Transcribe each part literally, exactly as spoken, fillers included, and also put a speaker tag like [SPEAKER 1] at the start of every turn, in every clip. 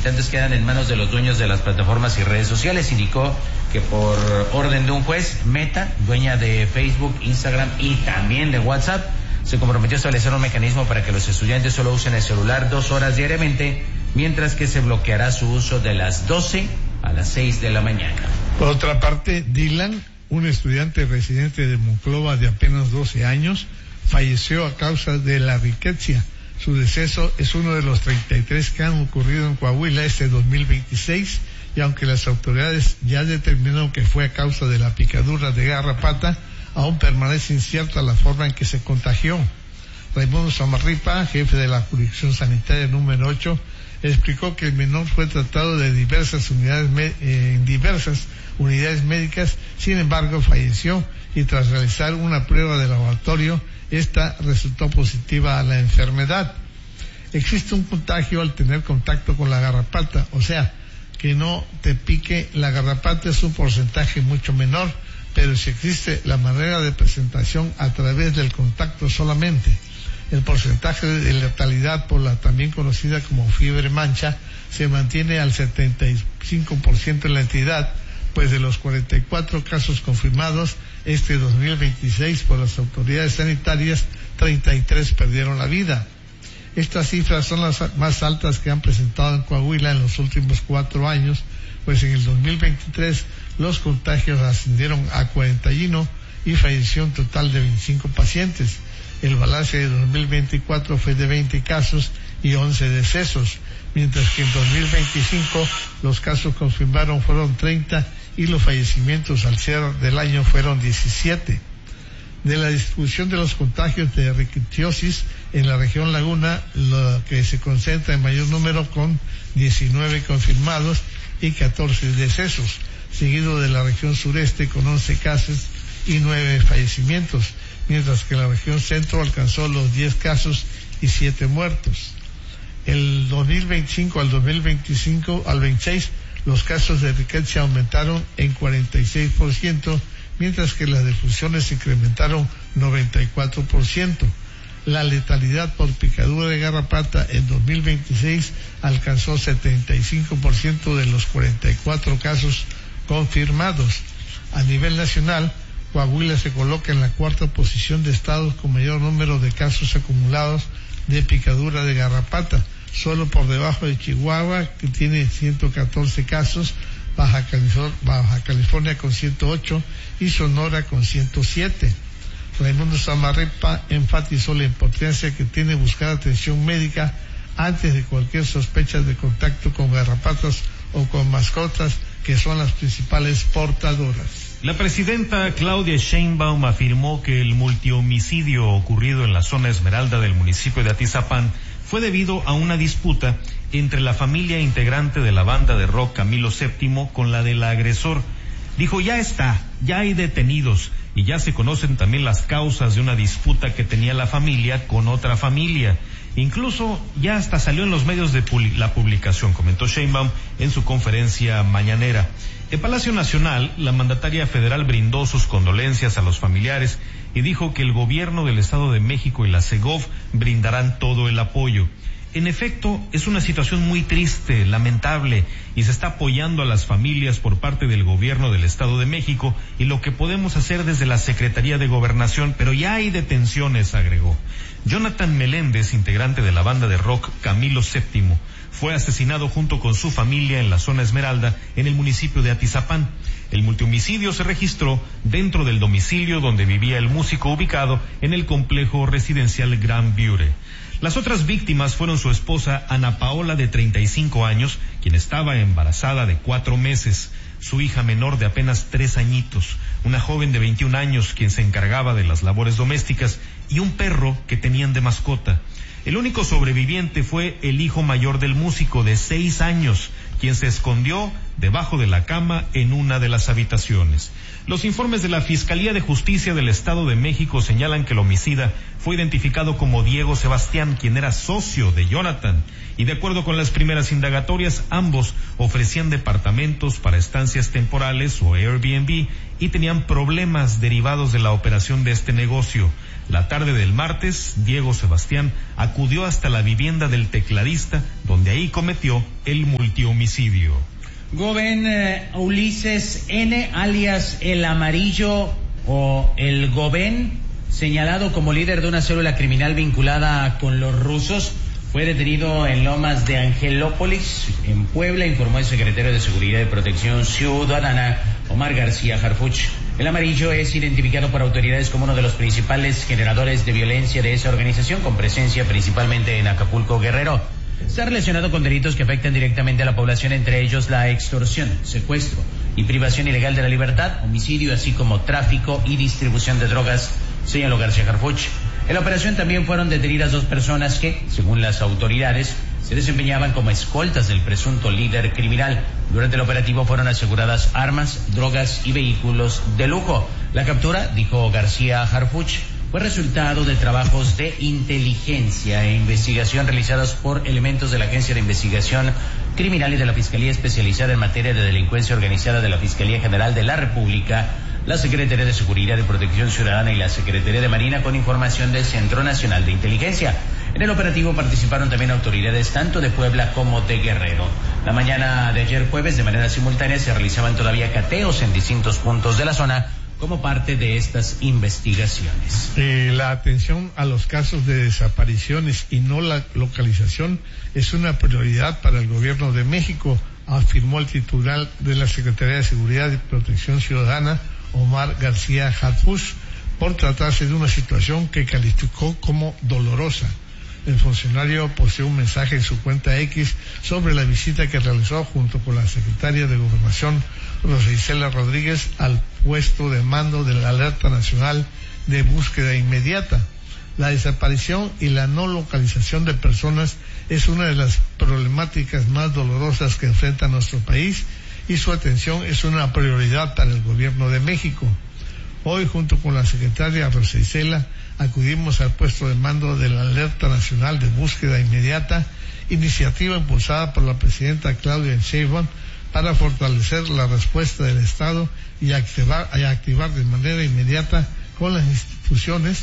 [SPEAKER 1] limitantes quedan en manos de los dueños de las plataformas y redes sociales. Indicó que por orden de un juez, Meta, dueña de Facebook, Instagram y también de WhatsApp, se comprometió a establecer un mecanismo para que los estudiantes solo usen el celular dos horas diariamente, mientras que se bloqueará su uso de las doce a las seis de la mañana.
[SPEAKER 2] Por otra parte, Dylan, un estudiante residente de Monclova de apenas doce años, falleció a causa de la riqueza. Su deceso es uno de los treinta y tres que han ocurrido en Coahuila este dos mil veintiséis, y aunque las autoridades ya determinaron que fue a causa de la picadura de garrapata, aún permanece incierta la forma en que se contagió. Raimundo Samarripa, jefe de la jurisdicción sanitaria número ocho, explicó que el menor fue tratado de diversas unidades eh, en diversas unidades médicas, sin embargo falleció, y tras realizar una prueba de laboratorio, esta resultó positiva a la enfermedad. Existe un contagio al tener contacto con la garrapata, o sea, que no te pique la garrapata es un porcentaje mucho menor, pero si existe la manera de presentación a través del contacto solamente. El porcentaje de letalidad por la también conocida como fiebre mancha se mantiene al setenta y cinco por ciento en la entidad, pues de los cuarenta y cuatro casos confirmados este dos mil veintiséis por las autoridades sanitarias, treinta y tres perdieron la vida. Estas cifras son las más altas que han presentado en Coahuila en los últimos cuatro años, pues en el dos mil veintitrés los contagios ascendieron a cuarenta y uno y falleció un total de veinticinco pacientes. El balance de dos mil veinticuatro fue de veinte casos y once decesos, mientras que en dos mil veinticinco los casos confirmados fueron treinta y los fallecimientos al cierre del año fueron diecisiete. De la distribución de los contagios de rickettsiosis en la región Laguna, lo que se concentra en mayor número con diecinueve confirmados y catorce decesos, seguido de la región sureste con once casos y nueve fallecimientos, mientras que la región centro alcanzó los diez casos y siete muertos. El dos mil veinticinco al dos mil veinticinco al veintiséis, los casos de riqueza aumentaron en cuarenta y seis por ciento, mientras que las defunciones se incrementaron noventa y cuatro por ciento. La letalidad por picadura de garrapata en dos mil veintiséis alcanzó setenta y cinco por ciento de los cuarenta y cuatro casos confirmados. A nivel nacional, Coahuila se coloca en la cuarta posición de estados con mayor número de casos acumulados de picadura de garrapata, solo por debajo de Chihuahua, que tiene ciento catorce casos, Baja California, Baja California con ciento ocho y Sonora con ciento siete. Raimundo Samarripa enfatizó la importancia que tiene buscar atención médica antes de cualquier sospecha de contacto con garrapatas o con mascotas, que son las principales portadoras.
[SPEAKER 3] La presidenta Claudia Sheinbaum afirmó que el multihomicidio ocurrido en la zona Esmeralda del municipio de Atizapán fue debido a una disputa entre la familia integrante de la banda de rock Camilo séptimo con la del agresor. Dijo, ya está, ya hay detenidos y ya se conocen también las causas de una disputa que tenía la familia con otra familia. Incluso ya hasta salió en los medios de publi- la publicación, comentó Sheinbaum en su conferencia mañanera. En Palacio Nacional, la mandataria federal brindó sus condolencias a los familiares y dijo que el gobierno del Estado de México y la Segov brindarán todo el apoyo. En efecto, es una situación muy triste, lamentable, y se está apoyando a las familias por parte del gobierno del Estado de México y lo que podemos hacer desde la Secretaría de Gobernación, pero ya hay detenciones, agregó. Jonathan Meléndez, integrante de la banda de rock Camilo séptimo, fue asesinado junto con su familia en la zona Esmeralda, en el municipio de Atizapán. El multihomicidio se registró dentro del domicilio donde vivía el músico, ubicado en el complejo residencial Gran Bure. Las otras víctimas fueron su esposa Ana Paola, de treinta y cinco años, quien estaba embarazada de cuatro meses, su hija menor de apenas tres añitos, una joven de veintiún años quien se encargaba de las labores domésticas y un perro que tenían de mascota. El único sobreviviente fue el hijo mayor del músico, de seis años, quien se escondió debajo de la cama en una de las habitaciones. Los informes de la Fiscalía de Justicia del Estado de México señalan que el homicida fue identificado como Diego Sebastián, quien era socio de Jonathan, y de acuerdo con las primeras indagatorias, ambos ofrecían departamentos para estancias temporales o Airbnb y tenían problemas derivados de la operación de este negocio. La tarde del martes, Diego Sebastián acudió hasta la vivienda del tecladista, donde ahí cometió el multihomicidio.
[SPEAKER 1] Goben eh, Ulises N., alias El Amarillo o El Goben, señalado como líder de una célula criminal vinculada con los rusos, fue detenido en Lomas de Angelópolis, en Puebla, informó el secretario de Seguridad y Protección Ciudadana, Omar García Harfuch. El Amarillo es identificado por autoridades como uno de los principales generadores de violencia de esa organización, con presencia principalmente en Acapulco, Guerrero. Está relacionado con delitos que afectan directamente a la población, entre ellos la extorsión, secuestro y privación ilegal de la libertad, homicidio, así como tráfico y distribución de drogas, señaló García Harfuch. En la operación también fueron detenidas dos personas que, según las autoridades, se desempeñaban como escoltas del presunto líder criminal. Durante el operativo fueron aseguradas armas, drogas y vehículos de lujo. La captura, dijo García Harfuch, fue resultado de trabajos de inteligencia e investigación realizados por elementos de la Agencia de Investigación Criminal y de la Fiscalía Especializada en Materia de Delincuencia Organizada de la Fiscalía General de la República, la Secretaría de Seguridad y Protección Ciudadana y la Secretaría de Marina, con información del Centro Nacional de Inteligencia. En el operativo participaron también autoridades tanto de Puebla como de Guerrero. La mañana de ayer jueves, de manera simultánea, se realizaban todavía cateos en distintos puntos de la zona como parte de estas investigaciones.
[SPEAKER 2] Eh, la atención a los casos de desapariciones y no la localización es una prioridad para el gobierno de México, afirmó el titular de la Secretaría de Seguridad y Protección Ciudadana, Omar García Harfuch, por tratarse de una situación que calificó como dolorosa. El funcionario posee un mensaje en su cuenta X sobre la visita que realizó junto con la secretaria de Gobernación, Rosa Isela Rodríguez, al puesto de mando de la Alerta Nacional de Búsqueda Inmediata. La desaparición y la no localización de personas es una de las problemáticas más dolorosas que enfrenta nuestro país, y su atención es una prioridad para el gobierno de México. Hoy, junto con la secretaria Rosa Isela, acudimos al puesto de mando de la Alerta Nacional de Búsqueda Inmediata, iniciativa impulsada por la presidenta Claudia Sheinbaum para fortalecer la respuesta del Estado y activar, y activar de manera inmediata con las instituciones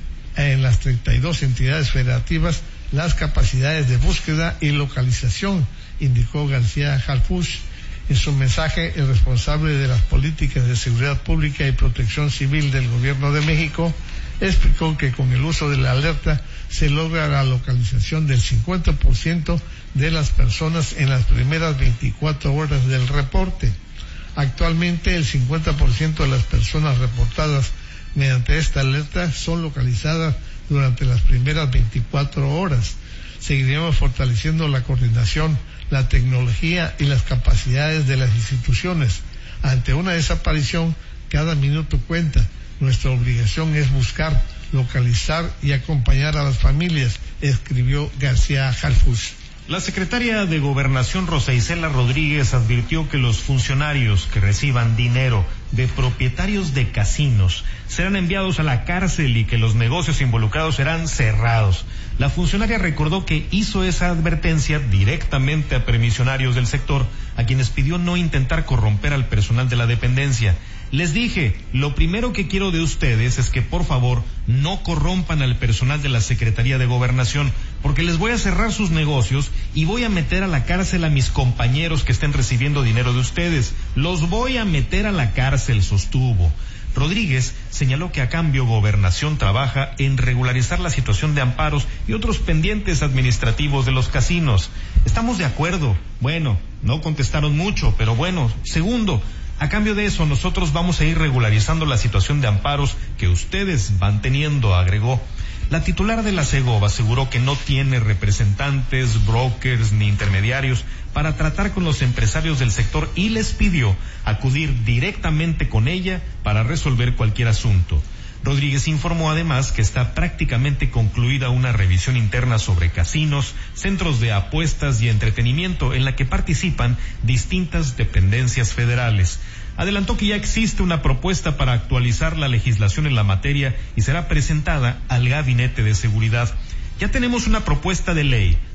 [SPEAKER 2] en las treinta y dos entidades federativas las capacidades de búsqueda y localización, indicó García Harfuch. En su mensaje, el responsable de las políticas de seguridad pública y protección civil del Gobierno de México explicó que con el uso de la alerta se logra la localización del cincuenta por ciento de las personas en las primeras veinticuatro horas del reporte. Actualmente, el cincuenta por ciento de las personas reportadas mediante esta alerta son localizadas durante las primeras veinticuatro horas. Seguiremos fortaleciendo la coordinación, la tecnología y las capacidades de las instituciones. Ante una desaparición, cada minuto cuenta. Nuestra obligación es buscar, localizar y acompañar a las familias, escribió García Harfuch.
[SPEAKER 3] La secretaria de Gobernación, Rosa Isela Rodríguez, advirtió que los funcionarios que reciban dinero de propietarios de casinos serán enviados a la cárcel y que los negocios involucrados serán cerrados. La funcionaria recordó que hizo esa advertencia directamente a permisionarios del sector, a quienes pidió no intentar corromper al personal de la dependencia. Les dije, lo primero que quiero de ustedes es que por favor no corrompan al personal de la Secretaría de Gobernación, porque les voy a cerrar sus negocios y voy a meter a la cárcel a mis compañeros que estén recibiendo dinero de ustedes. Los voy a meter a la cárcel, sostuvo. Rodríguez señaló que a cambio Gobernación trabaja en regularizar la situación de amparos y otros pendientes administrativos de los casinos. Estamos de acuerdo. Bueno, no contestaron mucho, pero bueno. Segundo, a cambio de eso, nosotros vamos a ir regularizando la situación de amparos que ustedes van teniendo, agregó. La titular de la Segov aseguró que no tiene representantes, brokers ni intermediarios para tratar con los empresarios del sector y les pidió acudir directamente con ella para resolver cualquier asunto. Rodríguez informó además que está prácticamente concluida una revisión interna sobre casinos, centros de apuestas y entretenimiento en la que participan distintas dependencias federales. Adelantó que ya existe una propuesta para actualizar la legislación en la materia y será presentada al Gabinete de Seguridad. Ya tenemos una propuesta de ley,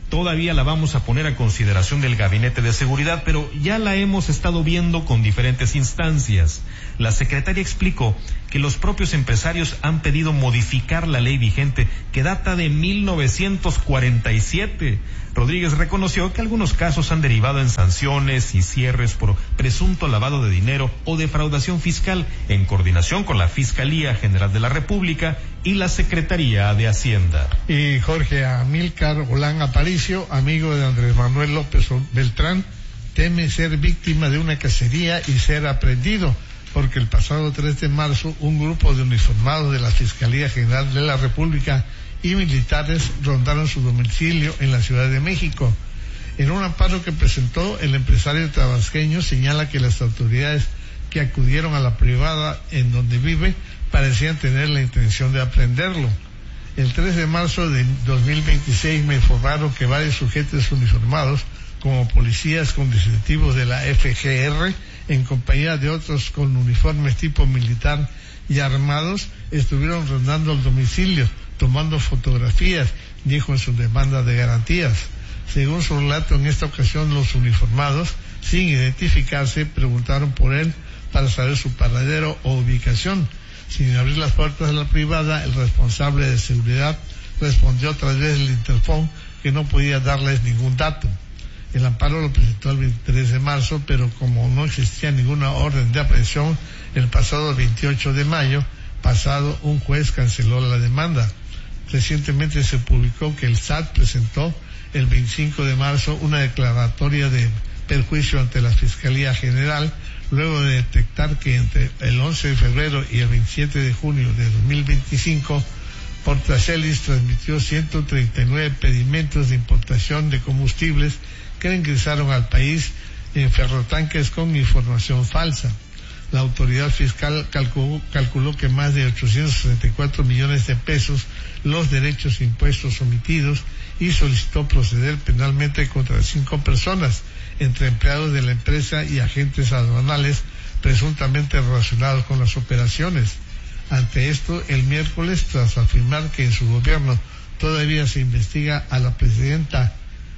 [SPEAKER 3] todavía la vamos a poner a consideración del Gabinete de Seguridad, pero ya la hemos estado viendo con diferentes instancias. La secretaria explicó que los propios empresarios han pedido modificar la ley vigente, que data de mil novecientos cuarenta y siete. Rodríguez reconoció que algunos casos han derivado en sanciones y cierres por presunto lavado de dinero o defraudación fiscal, en coordinación con la Fiscalía General de la República y la Secretaría de Hacienda.
[SPEAKER 2] Y Jorge Amílcar Olán Aparicio, amigo de Andrés Manuel López Beltrán, teme ser víctima de una cacería y ser aprehendido, porque el pasado tres de marzo un grupo de uniformados de la Fiscalía General de la República y militares rondaron su domicilio en la Ciudad de México. En un amparo que presentó, el empresario tabasqueño señala que las autoridades que acudieron a la privada en donde vive parecían tener la intención de aprenderlo. El tres de marzo de dos mil veintiséis me informaron que varios sujetos uniformados, como policías con distintivos de la F G R, en compañía de otros con uniformes tipo militar y armados, estuvieron rondando el domicilio, tomando fotografías, dijo en su demanda de garantías. Según su relato, en esta ocasión los uniformados, sin identificarse, preguntaron por él para saber su paradero o ubicación. Sin abrir las puertas de la privada, el responsable de seguridad respondió a través del interfón que no podía darles ningún dato. El amparo lo presentó el veintitrés de marzo, pero como no existía ninguna orden de aprehensión, el pasado veintiocho de mayo pasado un juez canceló la demanda. Recientemente se publicó que el S A T presentó el veinticinco de marzo una declaratoria de perjuicio ante la Fiscalía General, luego de detectar que entre el once de febrero y el veintisiete de junio de dos mil veinticinco, Portacelis transmitió ciento treinta y nueve pedimentos de importación de combustibles que ingresaron al país en ferrotanques con información falsa. La autoridad fiscal calculó, calculó que más de ochocientos sesenta y cuatro millones de pesos los derechos e impuestos omitidos y solicitó proceder penalmente contra cinco personas, entre empleados de la empresa y agentes aduanales presuntamente relacionados con las operaciones. Ante esto, el miércoles, tras afirmar que en su gobierno todavía se investiga a la presidenta,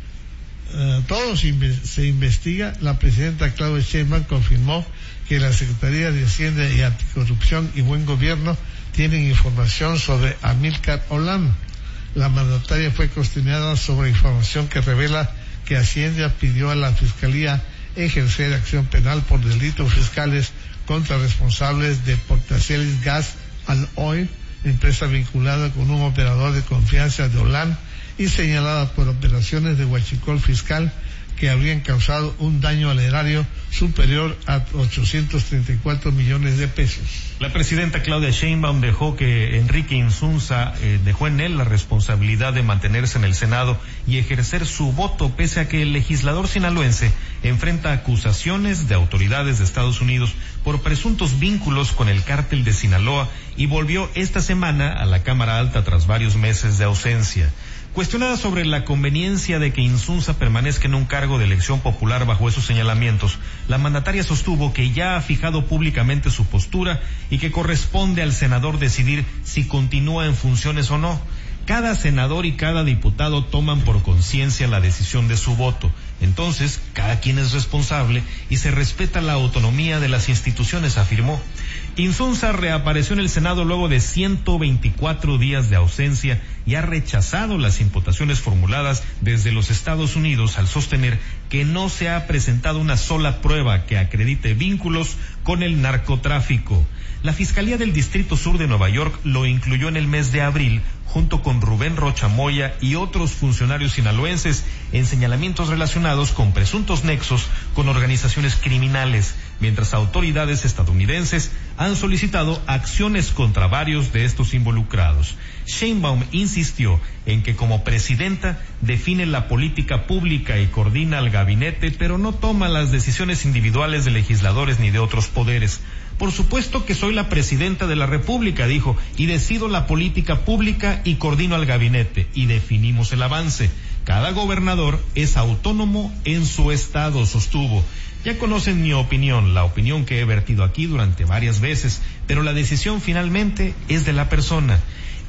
[SPEAKER 2] uh, todo se, inve- se investiga, la presidenta Claudia Sheinbaum confirmó que la Secretaría de Hacienda y Anticorrupción y Buen Gobierno tienen información sobre Amílcar Olán. La mandataria fue cuestionada sobre información que revela que Hacienda pidió a la Fiscalía ejercer acción penal por delitos fiscales contra responsables de Portacelis Gas and Oil, empresa vinculada con un operador de confianza de Olán y señalada por operaciones de huachicol fiscal que habrían causado un daño al erario superior a ochocientos treinta y cuatro millones de pesos.
[SPEAKER 3] La presidenta Claudia Sheinbaum dejó que Enrique Insunza eh, dejó en él la responsabilidad de mantenerse en el Senado y ejercer su voto, pese a que el legislador sinaloense enfrenta acusaciones de autoridades de Estados Unidos por presuntos vínculos con el cártel de Sinaloa, y volvió esta semana a la Cámara Alta tras varios meses de ausencia. Cuestionada sobre la conveniencia de que Insunza permanezca en un cargo de elección popular bajo esos señalamientos, la mandataria sostuvo que ya ha fijado públicamente su postura y que corresponde al senador decidir si continúa en funciones o no. Cada senador y cada diputado toman por conciencia la decisión de su voto. Entonces, cada quien es responsable y se respeta la autonomía de las instituciones, afirmó. Insunza reapareció en el Senado luego de ciento veinticuatro días de ausencia y ha rechazado las imputaciones formuladas desde los Estados Unidos al sostener que no se ha presentado una sola prueba que acredite vínculos con el narcotráfico. La Fiscalía del Distrito Sur de Nueva York lo incluyó en el mes de abril junto con Rubén Rocha Moya y otros funcionarios sinaloenses en señalamientos relacionados con presuntos nexos con organizaciones criminales, mientras autoridades estadounidenses han solicitado acciones contra varios de estos involucrados. Sheinbaum insistió en que como presidenta define la política pública y coordina al gabinete, pero no toma las decisiones individuales de legisladores ni de otros poderes. Por supuesto que soy la presidenta de la República, dijo, y decido la política pública y coordino al gabinete, y definimos el avance. Cada gobernador es autónomo en su estado, sostuvo. Ya conocen mi opinión, la opinión que he vertido aquí durante varias veces, pero la decisión finalmente es de la persona.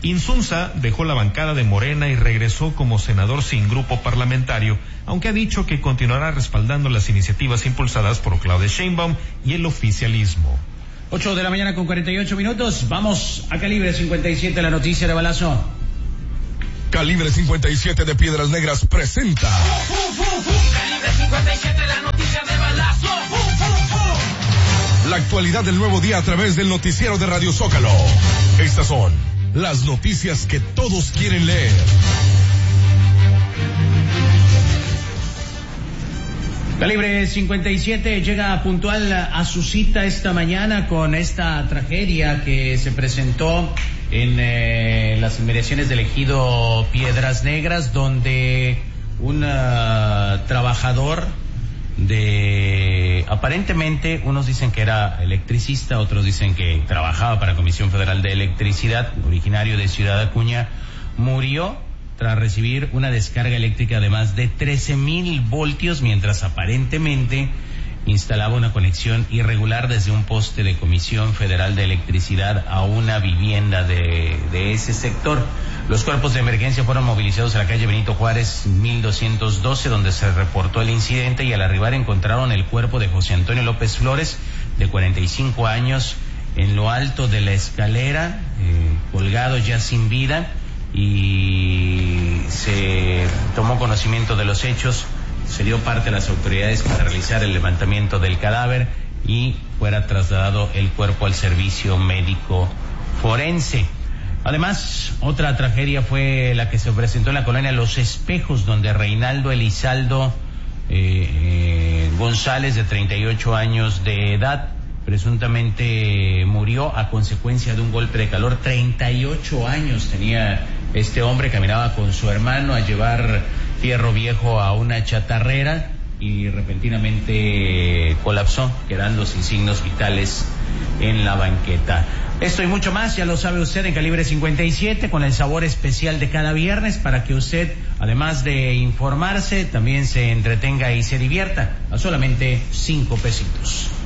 [SPEAKER 3] Insunza dejó la bancada de Morena y regresó como senador sin grupo parlamentario, aunque ha dicho que continuará respaldando las iniciativas impulsadas por Claudia Sheinbaum y el oficialismo.
[SPEAKER 1] Ocho de la mañana con cuarenta y ocho minutos, vamos a Calibre cincuenta y siete, la noticia de balazo.
[SPEAKER 4] Calibre cincuenta y siete de Piedras Negras presenta.
[SPEAKER 5] Calibre cincuenta y siete, la noticia de balazo.
[SPEAKER 4] La actualidad del nuevo día a través del noticiero de Radio Zócalo. Estas son las noticias que todos quieren leer.
[SPEAKER 1] Calibre cincuenta y siete llega puntual a su cita esta mañana con esta tragedia que se presentó en eh, las inmediaciones del ejido Piedras Negras, donde un uh, trabajador de, aparentemente, unos dicen que era electricista, otros dicen que trabajaba para Comisión Federal de Electricidad, originario de Ciudad Acuña, murió tras recibir una descarga eléctrica de más de trece mil voltios, mientras aparentemente instalaba una conexión irregular desde un poste de Comisión Federal de Electricidad a una vivienda de, de ese sector. Los cuerpos de emergencia fueron movilizados a la calle Benito Juárez mil doscientos doce, donde se reportó el incidente, y al arribar encontraron el cuerpo de José Antonio López Flores, de cuarenta y cinco años, en lo alto de la escalera, eh, colgado ya sin vida, y se tomó conocimiento de los hechos. Se dio parte a las autoridades para realizar el levantamiento del cadáver y fuera trasladado el cuerpo al servicio médico forense. Además, otra tragedia fue la que se presentó en la colonia Los Espejos, donde Reinaldo Elizaldo eh, eh, González, de treinta y ocho años de edad, presuntamente murió a consecuencia de un golpe de calor. treinta y ocho años tenía este hombre, caminaba con su hermano a llevar fierro viejo a una chatarrera y repentinamente colapsó, quedando sin signos vitales en la banqueta. Esto y mucho más, ya lo sabe usted, en Calibre cincuenta y siete, con el sabor especial de cada viernes, para que usted, además de informarse, también se entretenga y se divierta a solamente cinco pesitos.